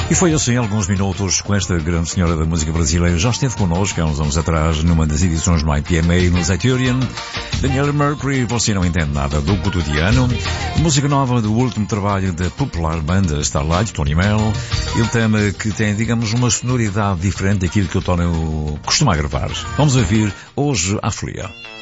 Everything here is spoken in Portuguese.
E foi assim, alguns minutos, com esta grande senhora da música brasileira. Já esteve connosco há uns anos atrás, numa das edições do IPMA, no Zeturian. Daniela Mercury, você não entende nada do cotidiano. Música nova do último trabalho da popular banda Starlight, Tony Mel. E um tema que tem, digamos, uma sonoridade diferente daquilo que o Tony costuma gravar. Vamos ouvir hoje a Folia.